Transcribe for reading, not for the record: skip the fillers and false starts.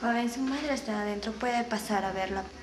Joven, su madre está adentro. Puede pasar a verla.